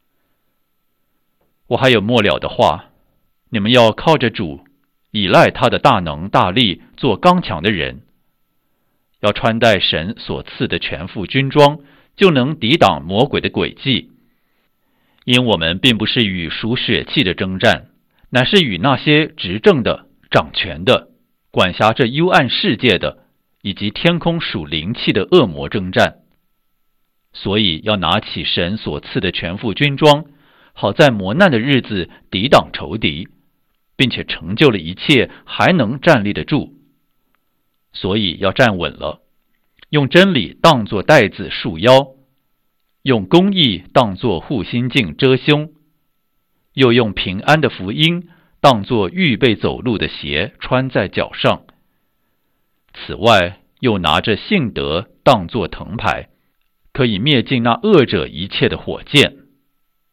我还有末了的话，你们要靠着主，倚赖他的大能大力，做刚强的人。要穿戴神所赐的全副军装，就能抵挡魔鬼的诡计。因我们并不是与属血气的征战，乃是与那些执政的、掌权的、管辖这幽暗世界的，以及天空属灵气的恶魔征战。所以要拿起神所赐的全副军装，好在磨难的日子抵挡仇敌，并且成就了一切，还能站立得住。所以要站稳了，用真理当作带子束腰，用公义当作护心镜遮胸，又用平安的福音当作预备走路的鞋穿在脚上。此外，又拿着信德当作藤牌，可以灭尽那恶者一切的火箭。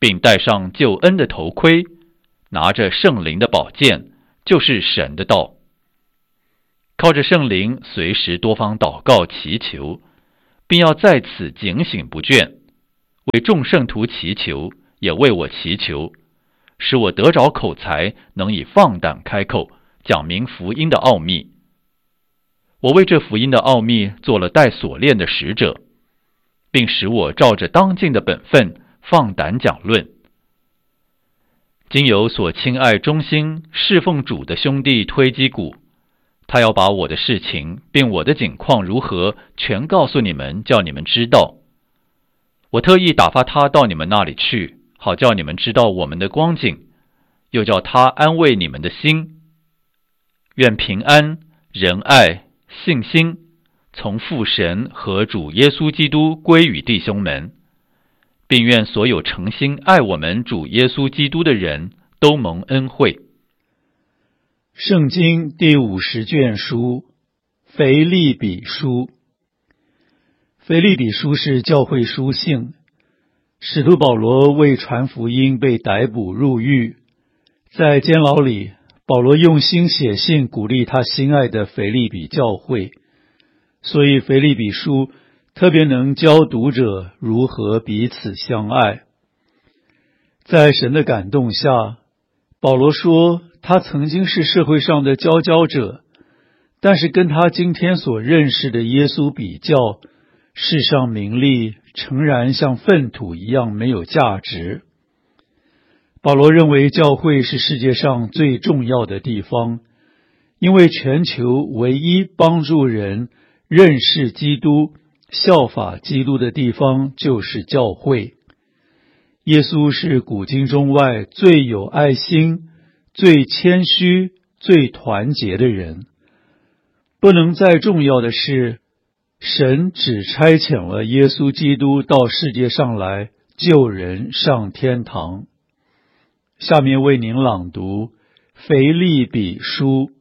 并戴上救恩的头盔，拿着圣灵的宝剑，就是神的道。靠着圣灵随时多方祷告祈求，并要在此警醒不倦，为众圣徒祈求，也为我祈求，使我得着口才，能以放胆开口，讲明福音的奥秘。我为这福音的奥秘做了带锁链的使者，并使我照着当尽的本分放胆讲论。经由所亲爱忠心侍奉主的兄弟推基古，他要把我的事情并我的景况如何全告诉你们，叫你们知道。我特意打发他到你们那里去，好叫你们知道我们的光景，又叫他安慰你们的心。愿平安、仁爱、信心从父神和主耶稣基督归于弟兄们，并愿所有诚心爱我们主耶稣基督的人都蒙恩惠。 圣经第50卷书，腓立比书。腓立比书是教会书信，使徒保罗为传福音被逮捕入狱，在监牢里，保罗用心写信鼓励他心爱的腓立比教会，所以腓立比书特别能教读者如何彼此相爱。在神的感动下，保罗说他曾经是社会上的佼佼者，但是跟他今天所认识的耶稣比较，世上名利诚然像粪土一样没有价值。保罗认为教会是世界上最重要的地方，因为全球唯一帮助人认识基督、效法基督的地方就是教会。耶稣是古今中外最有爱心、最谦虚、最团结的人。不能再重要的是，神只差遣了耶稣基督到世界上来救人上天堂。下面为您朗读腓立比书。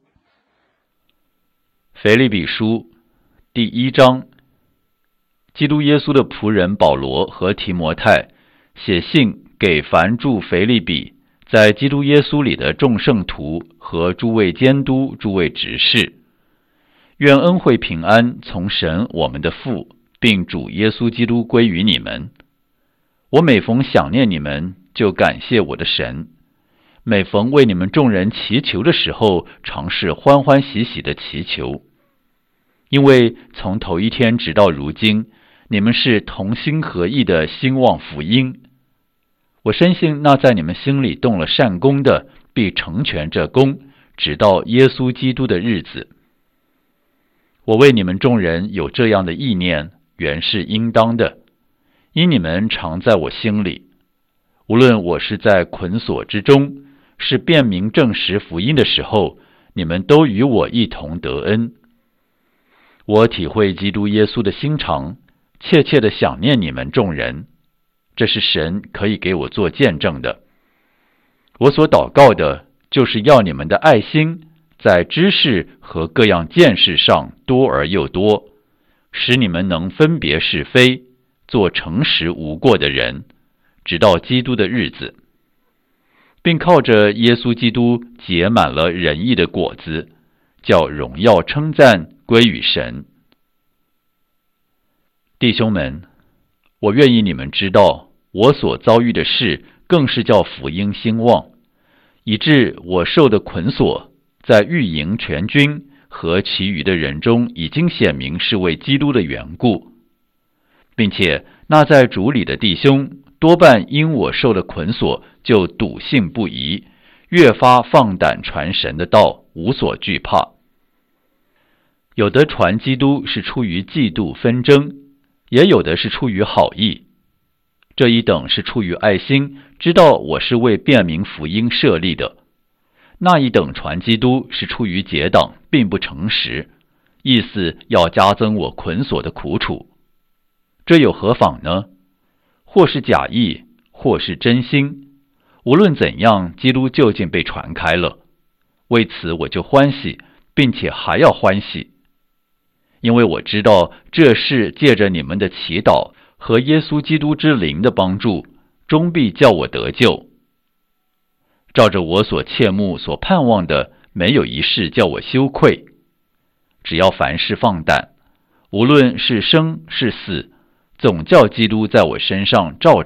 腓立比书第1章。基督耶稣的仆人保罗和提摩太写信给凡住腓立比，在基督耶稣里的众圣徒和诸位监督、诸位执事，愿恩惠平安从神我们的父，并主耶稣基督归于你们。我每逢想念你们，就感谢我的神，每逢为你们众人祈求的时候，常是欢欢喜喜的祈求。因为从头一天直到如今，你们是同心合意的兴旺福音。我深信那在你们心里动了善功的，必成全这功，直到耶稣基督的日子。我为你们众人有这样的意念，原是应当的，因你们常在我心里。无论我是在捆锁之中，是辨明证实福音的时候，你们都与我一同得恩。我体会基督耶稣的心肠，切切的想念你们众人，这是神可以给我做见证的。我所祷告的，就是要你们的爱心在知识和各样见识上多而又多，使你们能分别是非，做诚实无过的人，直到基督的日子，并靠着耶稣基督结满了仁义的果子，叫荣耀称赞归于神。弟兄们，我愿意你们知道，我所遭遇的事更是叫福音兴旺，以致我受的捆锁，在御营全军和其余的人中已经显明是为基督的缘故，并且那在主里的弟兄多半因我受了捆锁，就笃信不疑，越发放胆传神的道，无所惧怕。有的传基督是出于嫉妒纷争，也有的是出于好意。这一等是出于爱心，知道我是为辨明福音设立的；那一等传基督是出于结党，并不诚实，意思要加增我捆锁的苦楚。这有何妨呢？或是假意，或是真心，无论怎样，基督究竟被传开了。为此我就欢喜，并且还要欢喜，因为我知道这事借着你们的祈祷和耶稣基督之灵的帮助， 终必叫我得救。照着我所切慕所盼望的，没有一事叫我羞愧。只要凡事放胆，无论是生是死，总叫基督在我身上照